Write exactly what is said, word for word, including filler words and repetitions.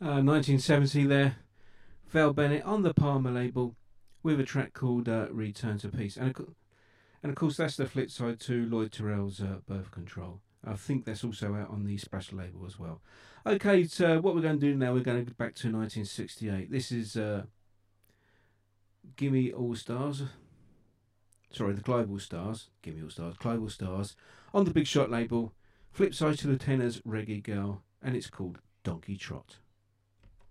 Uh, nineteen seventy there, Val Bennett on the Palmer label with a track called uh, Return to Peace. And of, and of course, that's the flip side to Lloyd Terrell's uh, Birth Control. I think that's also out on the Splash label as well. Okay, so what we're going to do now, we're going to go back to nineteen sixty-eight. This is uh, Gimme All Stars. Sorry, the Global Stars. Gimme All Stars. Global Stars on the Big Shot label. Flip side to the Tenors Reggae Girl, and it's called Donkey Trot.